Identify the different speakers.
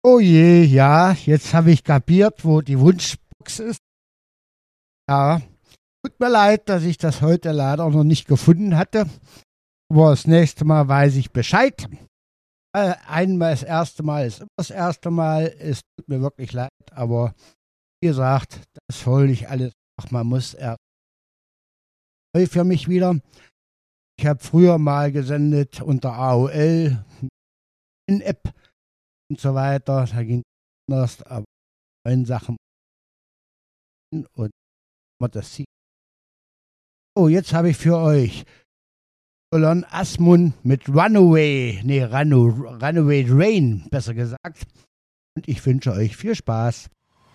Speaker 1: Oh je, ja, jetzt habe ich kapiert, wo die Wunschbox ist. Ja, tut mir leid, dass ich das heute leider noch nicht gefunden hatte. Aber das nächste Mal weiß ich Bescheid. Einmal das erste Mal ist immer das erste Mal. Es tut mir wirklich leid, aber wie gesagt, das hole ich alles nach. Man muss erst neu für mich wieder. Ich habe früher mal gesendet unter AOL, in App und so weiter. Da ging es anders, aber neuen Sachen und man das sieht. Oh, jetzt habe ich für euch Olon Asmund mit Runaway Train, besser gesagt. Und ich wünsche euch viel Spaß.